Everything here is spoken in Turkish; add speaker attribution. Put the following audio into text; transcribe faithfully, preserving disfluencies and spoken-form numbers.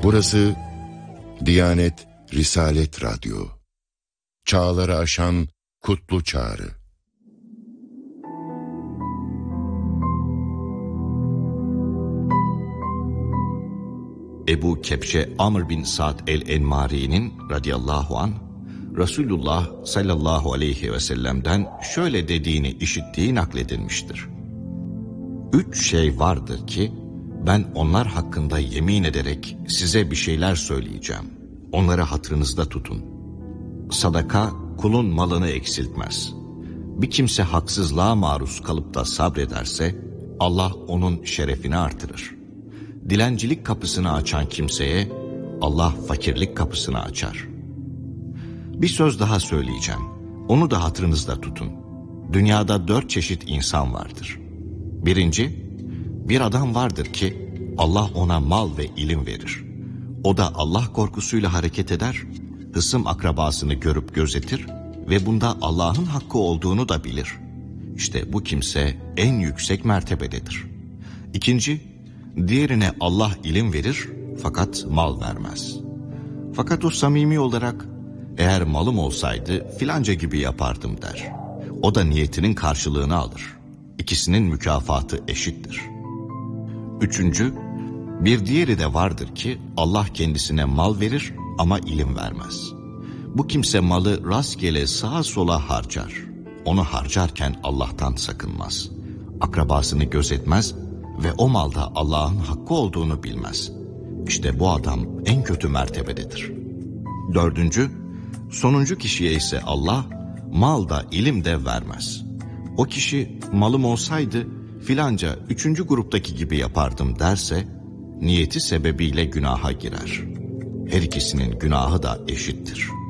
Speaker 1: Burası Diyanet Risalet Radyo. Çağları aşan kutlu çağrı.
Speaker 2: Ebu Kebşe Amr bin Sa'd el-Enmari'nin radıyallahu anh, Resulullah sallallahu aleyhi ve sellem'den şöyle dediğini işittiği nakledilmiştir. Üç şey vardır ki, ben onlar hakkında yemin ederek size bir şeyler söyleyeceğim. Onları hatırınızda tutun. Sadaka, kulun malını eksiltmez. Bir kimse haksızlığa maruz kalıp da sabrederse, Allah onun şerefini artırır. Dilencilik kapısını açan kimseye, Allah fakirlik kapısını açar. Bir söz daha söyleyeceğim. Onu da hatırınızda tutun. Dünyada dört çeşit insan vardır. Birinci, bir adam vardır ki Allah ona mal ve ilim verir. O da Allah korkusuyla hareket eder, hısım akrabasını görüp gözetir ve bunda Allah'ın hakkı olduğunu da bilir. İşte bu kimse en yüksek mertebededir. İkinci, diğerine Allah ilim verir fakat mal vermez. Fakat o samimi olarak, eğer malım olsaydı filanca gibi yapardım der. O da niyetinin karşılığını alır. İkisinin mükafatı eşittir. Üçüncü, bir diğeri de vardır ki Allah kendisine mal verir ama ilim vermez. Bu kimse malı rastgele sağa sola harcar. Onu harcarken Allah'tan sakınmaz. Akrabasını gözetmez ve o malda Allah'ın hakkı olduğunu bilmez. İşte bu adam en kötü mertebededir. Dördüncü, sonuncu kişiye ise Allah mal da ilim de vermez. O kişi malım olsaydı filanca üçüncü gruptaki gibi yapardım derse, niyeti sebebiyle günaha girer. Her ikisinin günahı da eşittir.